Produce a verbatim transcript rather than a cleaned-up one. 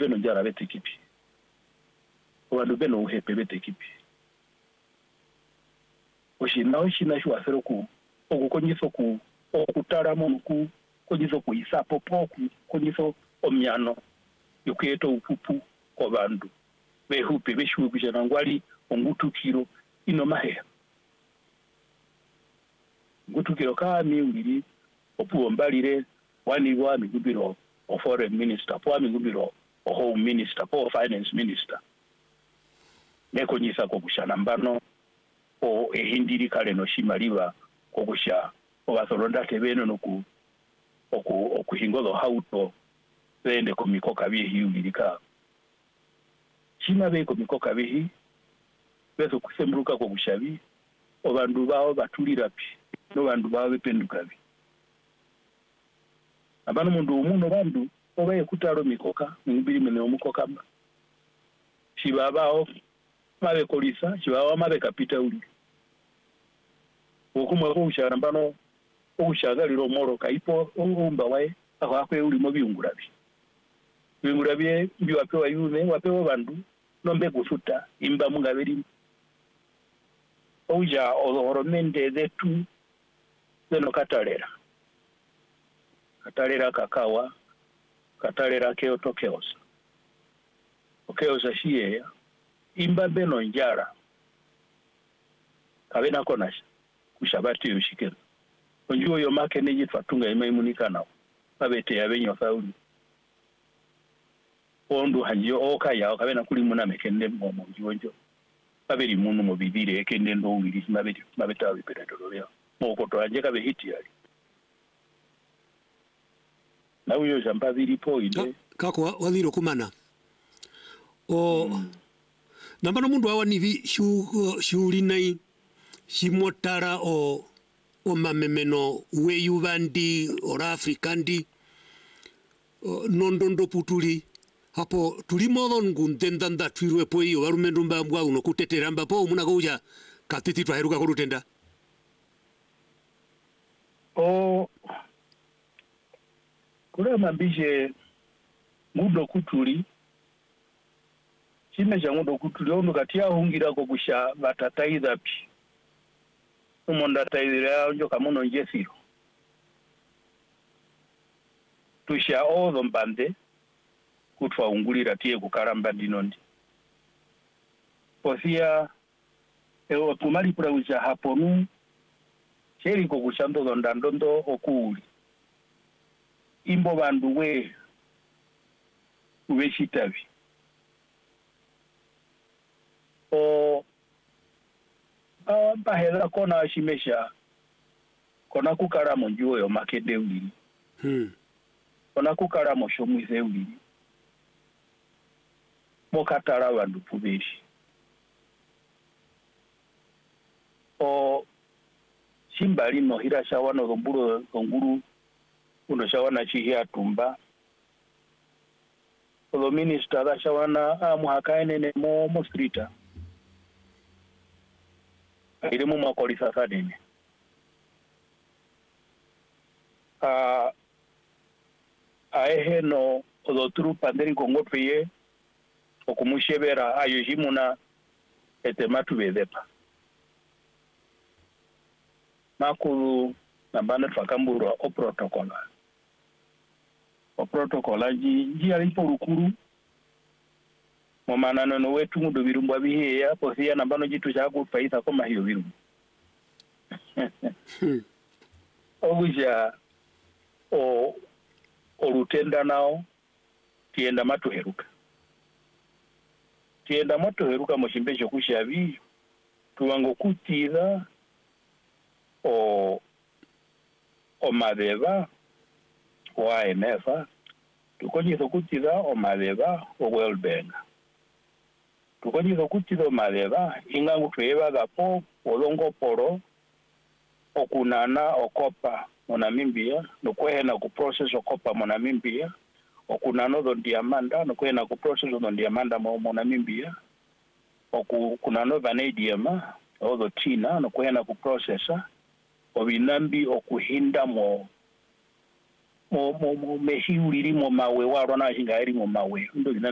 beno njara bete kipi obandu beno uhepe bete kipi oshina oshina shwa fero ku okukonyiso ku okutara mu ku konyiso ku isapo poku konyiso omyano yoketo upupu ko bandu behupe beshuwe kujana ngwali ongutukiro ino mahe ngutukiro kami ngiri opuo mbalire wani wa migubiro o foreign minister po migubiro o home minister po finance minister neko nyisa ko kushana mbano o ehindiri kale no shimaliwa ko kusha o basoronda tebeno noku oku okuhingozo hauto bende ko mikoka bihi yungirika chima be ko mikoka bihi bezo kusemruka ko kushabi o bandu bawo batulira pi no bandu bawo bependuka bi abana mundu umuno bandu obaye kutaro mikoka ngibiri mene omukoka mba shibabao mabe kolisa shibaba mabe kapita uli okumwe ko ushara mbano ushagaliro moro kaipo umba wae akakwe uli mo biungurabi biungurabi mbi wapewa yume wapewa bandu nombe gufuta imba mungabiri oja oromende zetu zeno katalera katalera kakawa katalera keo tokeosa okeosa shiye imba beno njara kabena konasha kushabati yushikero onjuo yo make neji twatunga imaimunika nawo babete yabenyo fauli ondu hanjo okaya okabena kuli muna mekende mo monjonjo babiri munu mo bibire ekende ndo ngiri mabeti mabeta bipeta dolobya moko to anje kabe hiti yali na uyo jamba biri po inde kako waliro kumana o mm. Nambano mundu awa nivi shu shuli nai shimotara o o mamemeno weyuvandi ora afrikandi nondondo putuli hapo tulimodo ngundendanda twirwe po iyo warumendo mbambwa uno kuteteramba po muna goja katiti twaheruka korutenda o kule mambije ngudo kutuli chime cha ngudo kutuli ono katia hungira ko kusha batataidha pi umonda taidira onjo kamuno njesiro tusha ozo mbande kutwa ungulira tie kukaramba dinondi posia ewo tumali pura uja haponu cheri ko kushando ndandondo okuli imbo bandu we ubeshitavi o ah bahela kona shimesha kona kukara monjuo yo makede ulili hmm kona kukara moshomuze ulili mokatara bandu pubeshi o shimbali no hira shawano gomburo nguru uno shawana chihia tumba o minister da shawana amuhakaene ne mo mo streeta ile mu makolisa sadene a ahe no odotru panderi kongotwe okumushebera ayo jimuna etematu bedepa makulu nambana twakamburwa o protocola o protocola ji ji ali porukuru momana no wetu mudo birumbwa biheya posia nambano jitu chaku faisa koma hiyo biru obuja o olutenda nao tienda matuheruka tienda matuheruka moshimbejo kushabi tuwango kutira o o madeba o I M F tukonyiso kutira o madeba o World Bank tukonyiso kutira o madeba ingangu tweba gapo olongo poro okunana okopa monamimbia nokwena ku process okopa monamimbia okunano do diamanda nokwena ku process do diamanda mo monamimbia okunano vanadium odo tina nokwena ku processor obinambi okuhinda mo mo mo mehiuliri mo mawe waro na hinga eri mo mawe ndo